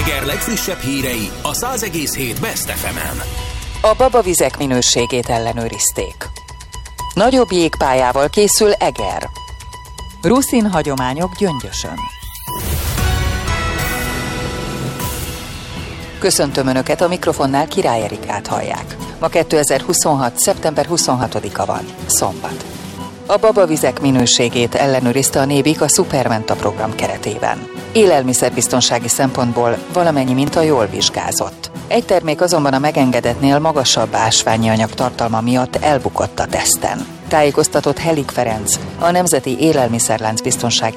Eger legfrissebb hírei a 100,7 Best FM-en. A babavizek minőségét ellenőrizték. Nagyobb jégpályával készül Eger. Ruszin hagyományok Gyöngyösön. Köszöntöm Önöket, a mikrofonnál Király Erikát hallják. Ma 2026. szeptember 26-a van, szombat. A babavizek minőségét ellenőrizte a Nébik a Supermenta program keretében. Élelmiszerbiztonsági szempontból valamennyi minta jól vizsgázott. Egy termék azonban a megengedetnél magasabb ásványi anyag tartalma miatt elbukott a teszten. Tájékoztatott Helik Ferenc, a Nemzeti Élelmiszerlánc Biztonsági